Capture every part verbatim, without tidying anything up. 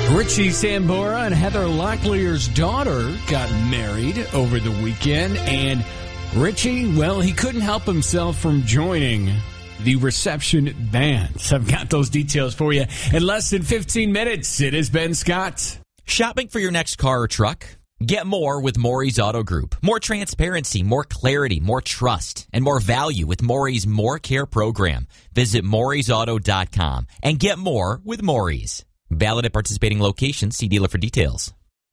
Richie Sambora and Heather Locklear's daughter got married over the weekend, and Richie, well, he couldn't help himself from joining the reception band. So I've got those details for you in less than fifteen minutes. It is Ben Scott. Shopping for your next car or truck? Get more with Maury's Auto Group. More transparency, more clarity, more trust, and more value with Maury's More Care program. Visit Maury's Auto dot com and get more with Maury's. Valid at participating locations. See dealer for details.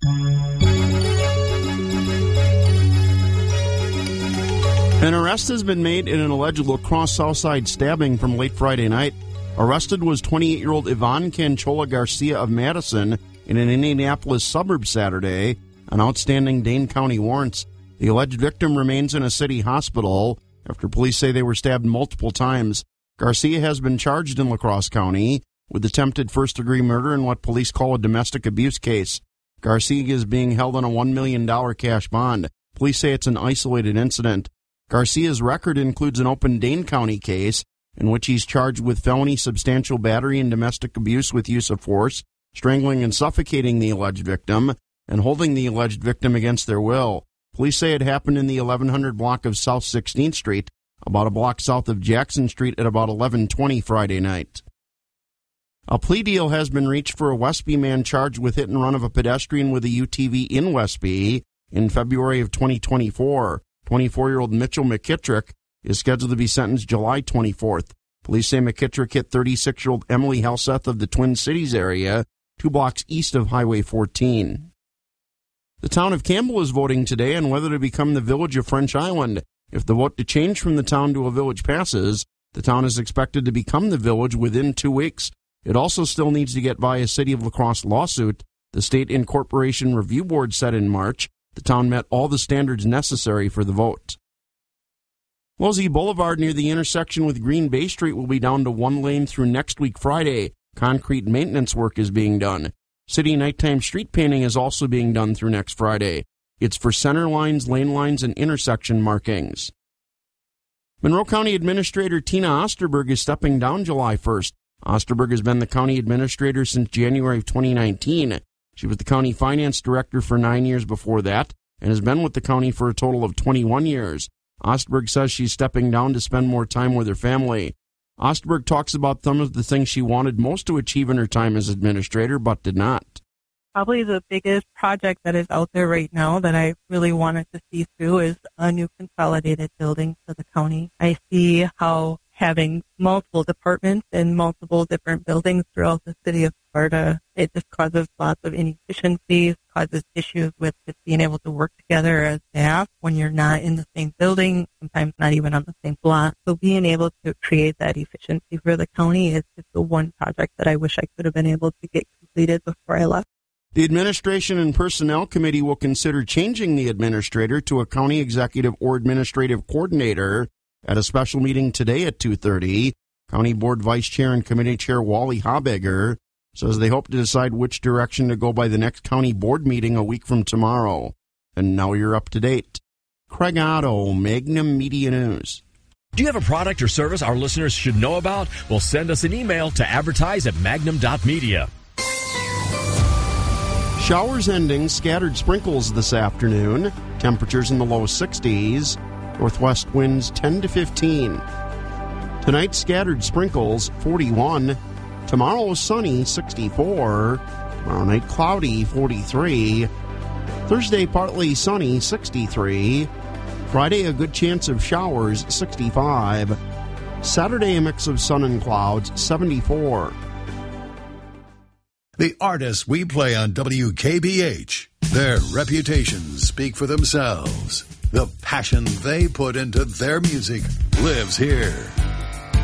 An arrest has been made in an alleged La Crosse Southside stabbing from late Friday night. Arrested was twenty-eight-year-old Yvonne Canchola Garcia of Madison in an Indianapolis suburb Saturday on outstanding Dane County warrants. The alleged victim remains in a city hospital after police say they were stabbed multiple times. Garcia has been charged in La Crosse County with attempted first-degree murder in what police call a domestic abuse case. Garcia is being held on a one million dollars cash bond. Police say it's an isolated incident. Garcia's record includes an open Dane County case in which he's charged with felony substantial battery and domestic abuse with use of force, strangling and suffocating the alleged victim, and holding the alleged victim against their will. Police say it happened in the eleven hundred block of South sixteenth Street, about a block south of Jackson Street at about eleven twenty Friday night. A plea deal has been reached for a Westby man charged with hit and run of a pedestrian with a U T V in Westby in February of twenty twenty-four. twenty-four-year-old Mitchell McKittrick is scheduled to be sentenced July twenty-fourth. Police say McKittrick hit thirty-six-year-old Emily Helseth of the Twin Cities area, two blocks east of Highway fourteen. The town of Campbell is voting today on whether to become the village of French Island. If the vote to change from the town to a village passes, the town is expected to become the village within two weeks. It also still needs to get by a City of La Crosse lawsuit. The State Incorporation Review Board said in March the town met all the standards necessary for the vote. Losey Boulevard near the intersection with Green Bay Street will be down to one lane through next week Friday. Concrete maintenance work is being done. City nighttime street painting is also being done through next Friday. It's for center lines, lane lines, and intersection markings. Monroe County Administrator Tina Osterberg is stepping down July first. Osterberg has been the county administrator since January of twenty nineteen. She was the county finance director for nine years before that and has been with the county for a total of twenty-one years. Osterberg says she's stepping down to spend more time with her family. Osterberg talks about some of the things she wanted most to achieve in her time as administrator, but did not. Probably the biggest project that is out there right now that I really wanted to see through is a new consolidated building for the county. I see how having multiple departments and multiple different buildings throughout the city of Sparta, it just causes lots of inefficiencies, causes issues with just being able to work together as staff when you're not in the same building, sometimes not even on the same block. So being able to create that efficiency for the county is just the one project that I wish I could have been able to get completed before I left. The Administration and Personnel Committee will consider changing the administrator to a county executive or administrative coordinator at a special meeting today at two thirty. County Board Vice Chair and Committee Chair Wally Habegger says they hope to decide which direction to go by the next county board meeting a week from tomorrow. And now you're up to date. Craig Otto, Magnum Media News. Do you have a product or service our listeners should know about? Well, send us an email to advertise at magnum dot media. Showers ending, scattered sprinkles this afternoon. Temperatures in the low sixties. Northwest winds ten to fifteen. Tonight, scattered sprinkles, forty-one. Tomorrow, sunny, sixty-four. Tomorrow night, cloudy, forty-three. Thursday, partly sunny, sixty-three. Friday, a good chance of showers, sixty-five. Saturday, a mix of sun and clouds, seventy-four. The artists we play on W K B H, their reputations speak for themselves. The passion they put into their music lives here.